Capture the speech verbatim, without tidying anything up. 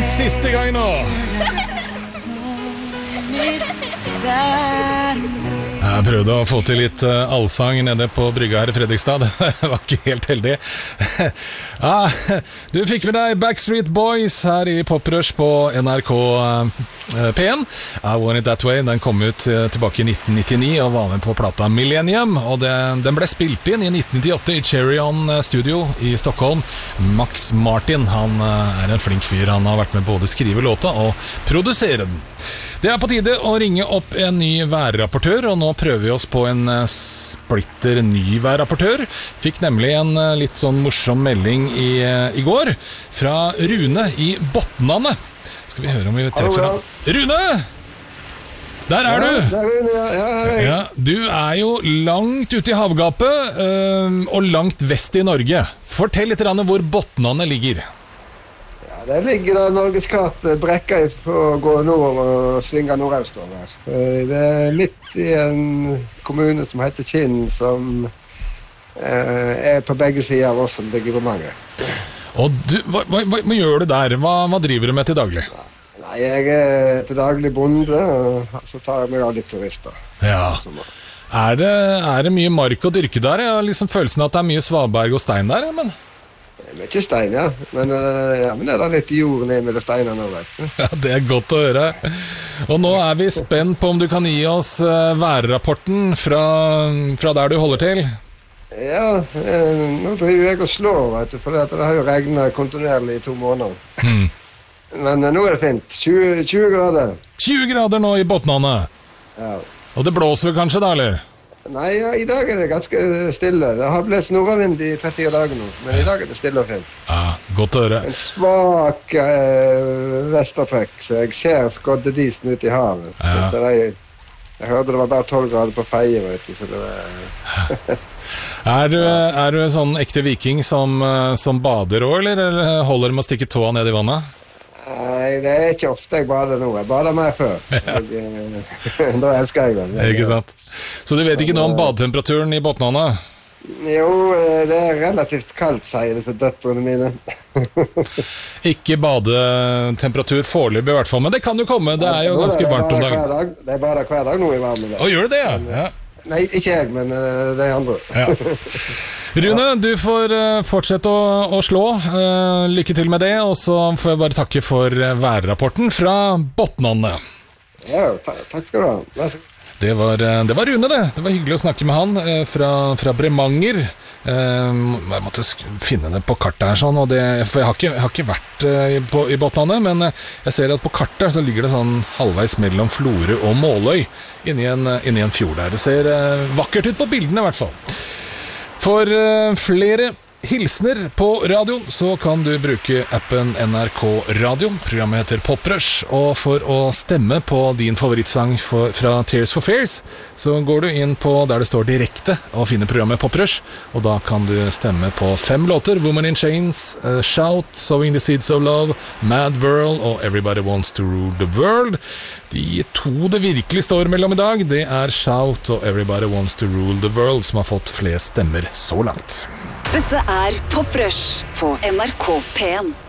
Siste gang nå. Jeg prøvde å få til litt uh, allsang nede på brygga her i Fredrikstad. Det var ikke helt heldig. ah, du fikk med deg Backstreet Boys her i Poprush på N R K uh, P en. I Want It That Way. Den kom ut uh, tilbake i nitten nittini og var med på plata Millennium. Og det, den ble spilt inn i nitten nittiåtte i Cherry On Studio i Stockholm. Max Martin, han uh, er en flink fyr. Han har vært med både å skrive låta og produsere den. Det er på tide å ringe opp en ny værrapportør, og nå prøver vi oss på en splitter ny værrapportør. Fikk nemlig en litt sånn morsom melding i, i går fra Rune i Botnane. Skal vi høre om vi treffer han. Rune! Der er du! Ja, der er Rune, ja. Ja, hei. Ja, du er jo langt ute i havgapet, øh, og langt vest i Norge. Fortell litt om hvor Botnane ligger. Det ligger da Norges kart brekka for å gå nord og svinge nordøstover. Det er litt i en kommune som heter Kinn, som eh, er på begge sider av oss som ligger på mange. Og du, hva, hva, hva gjør du der? Hva, hva driver du med til daglig? Nei, jeg er til daglig bonde, og så tar jeg meg av litt turister. Ja. Er det, er det mye mark å dyrke der? Jeg har liksom følelsen at det er mye svaberg og stein der, men... Det er ikke stein, ja. Men, ja, men det er da litt jord ned med det steinene, vet du. Ja, det er godt å høre. Og nå er vi spent på om du kan gi oss uh, værrapporten fra, fra der du holder til. Ja, eh, nå driver jeg og slår, vet du, for det har jo regnet kontinuerlig i to måneder. Mm. Men eh, nå er det fint. tjue, tjue grader. tjue grader nå i Botnane. Ja. Og det blåser vel kanskje da, eller? Nei, ja, i dag er det ganske stille. Det har blitt nordavind i tre-fire dager nå, men i dag er det stille og fint. Ja, godt å høre. En svak eh, vestertrekk, så jeg ser skoddedisen ut i havet. Ja. Jeg, jeg hørte det var bare tolv grader på feie, vet du, så det var... er, du, er du en sånn ekte viking som, som bader også, eller, eller holder med å stikke tåa ned i vannet? Nei, det er ikke ofte jeg bader nå. Jeg bader mer før. Ja. Jeg, da elsker jeg den. Ikke sant? Så du vet ikke noe om badetemperaturen i Botnane? Jo, det er relativt kaldt, sier disse døtrene mine. Ikke badetemperatur foreløpig i hvert fall, men det kan jo komme. Det er jo ganske varmt om dagen. Det er bare hver dag nå i varmen. Å, gjør du det, ja? Ja. Nei, ikke jeg, men uh, de andre. Ja. Rune, du får uh, fortsette å, å slå. Uh, lykke til med det, og så får jeg bare takke for uh, værrapporten fra Botnane. Ja, ta takk skal du ha. Det var, uh, det var Rune, det. Det var hyggelig å snakke med han uh, fra, fra Bremanger. Uh, jeg måtte finne det på kartet her sånn, og det, for jeg har ikke, jeg har ikke vært uh, på, i Botnane, men uh, jeg ser at på kartet så ligger det sånn halvveis mellom Florø og Måløy inni en, uh, inni en fjord der. Det ser uh, vakkert ut på bildene i hvert fall. For uh, flere hilsner på radioen så kan du bruke appen N R K Radio. Programmet heter Poprush, og for å stemme på din favorittsang for, fra Tears for Fears, så går du inn på der det står direkte og finner programmet Poprush, og da kan du stemme på fem låter: Woman in Chains, uh, Shout, Sowing the Seeds of Love, Mad World og Everybody Wants to Rule the World. De to det virkelig står mellom i dag, det er Shout og Everybody Wants to Rule the World som har fått flest stemmer så langt. Dette er Poprush på N R K P en.